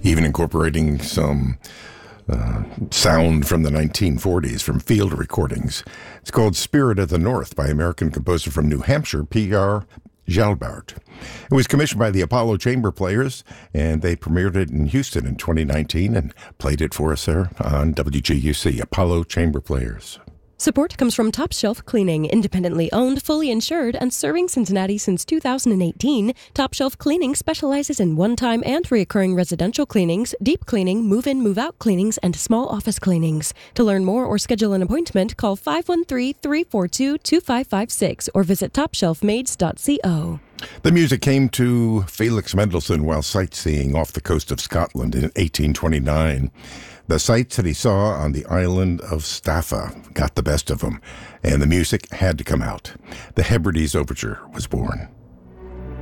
even incorporating some sound from the 1940s from field recordings. It's called Spirit of the North by American composer from New Hampshire, P.R. Jalbert. It was commissioned by the Apollo Chamber Players, and they premiered it in Houston in 2019 and played it for us there on WGUC, Apollo Chamber Players. Support comes from Top Shelf Cleaning, independently owned, fully insured, and serving Cincinnati since 2018. Top Shelf Cleaning specializes in one-time and recurring residential cleanings, deep cleaning, move-in, move-out cleanings, and small office cleanings. To learn more or schedule an appointment, call 513-342-2556 or visit topshelfmaids.co. The music came to Felix Mendelssohn while sightseeing off the coast of Scotland in 1829. The sights that he saw on the island of Staffa got the best of him, and the music had to come out. The Hebrides Overture was born.